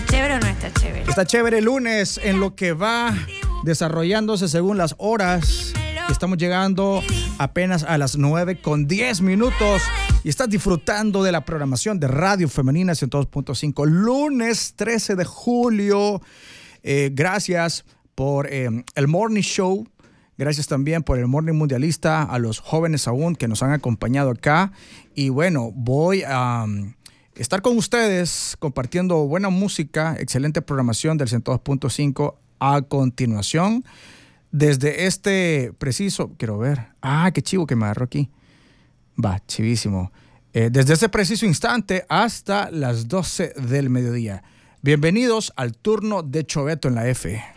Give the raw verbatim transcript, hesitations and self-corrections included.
chévere o no está chévere? Está chévere el lunes en lo que va desarrollándose según las horas. Estamos llegando apenas a las nueve con diez minutos y estás disfrutando de la programación de Radio Femenina ciento dos punto cinco. Lunes trece de julio. Eh, gracias por eh, el Morning Show. Gracias también por el Morning Mundialista, a los jóvenes aún que nos han acompañado acá. Y bueno, voy a um, estar con ustedes compartiendo buena música, excelente programación del ciento dos punto cinco a continuación. Desde este preciso, quiero ver, ah, qué chivo que me agarró aquí. Va, chivísimo. Eh, desde ese preciso instante hasta las doce del mediodía. Bienvenidos al turno de Choveto en la F.